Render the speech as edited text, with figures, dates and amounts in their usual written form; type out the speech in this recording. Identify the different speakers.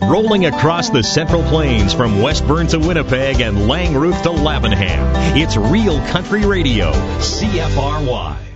Speaker 1: Rolling across the Central Plains from Westburn to Winnipeg and Langrooth to Lavenham. It's Real Country Radio, CFRY.